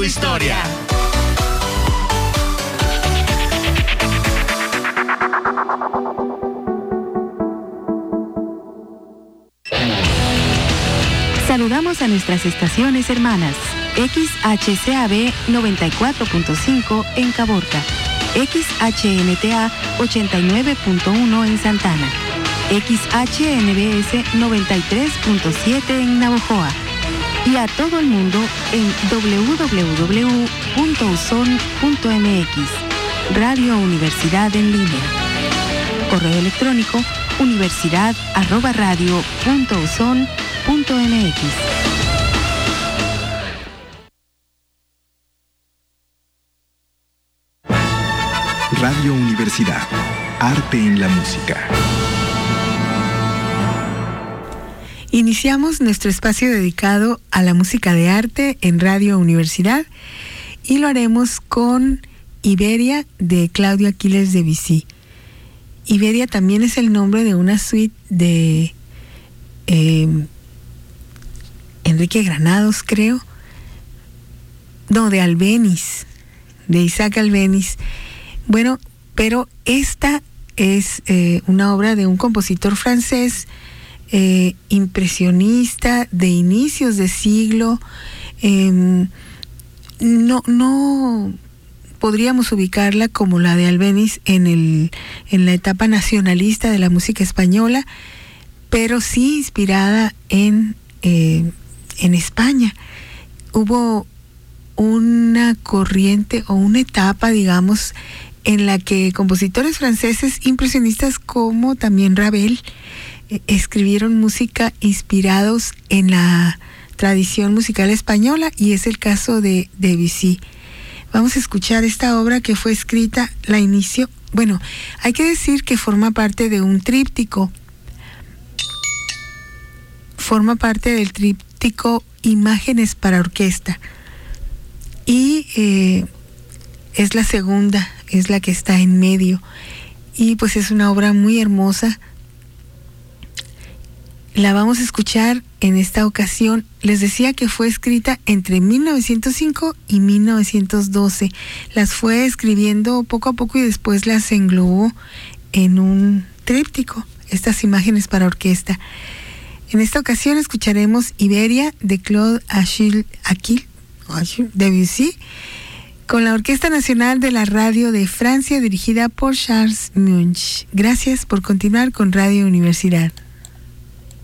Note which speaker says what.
Speaker 1: Historia.
Speaker 2: Saludamos a nuestras estaciones hermanas. XHCAB 94.5 en Caborca, XHNTA 89.1 en Santana, XHNBS 93.7 en Navojoa y a todo el mundo en www.uson.mx, Radio Universidad en línea. Correo electrónico universidad@radio.uson.mx.
Speaker 3: Radio Universidad. Arte en la música.
Speaker 4: Iniciamos nuestro espacio dedicado a la música de arte en Radio Universidad y lo haremos con Iberia de Claudio Aquiles Debussy. Iberia también es el nombre de una suite de Enrique Granados, creo. No, de Albéniz, de Isaac Albéniz. Bueno, pero esta es una obra de un compositor francés impresionista de inicios de siglo. No podríamos ubicarla como la de Albéniz en la etapa nacionalista de la música española, pero sí inspirada en España. Hubo una corriente o una etapa, digamos, en la que compositores franceses impresionistas como también Ravel escribieron música inspirados en la tradición musical española, y es el caso de Debussy. Vamos a escuchar esta obra que fue escrita, la inicio, bueno, hay que decir que forma parte de un tríptico, forma parte del tríptico Imágenes para Orquesta, y es la segunda, es la que está en medio, y pues es una obra muy hermosa. La vamos a escuchar en esta ocasión. Les decía que fue escrita entre 1905 y 1912. Las fue escribiendo poco a poco y después las englobó en un tríptico, estas Imágenes para Orquesta. En esta ocasión escucharemos Iberia de Claude Achille Debussy con la Orquesta Nacional de la Radio de Francia dirigida por Charles Munch. Gracias por continuar con Radio Universidad.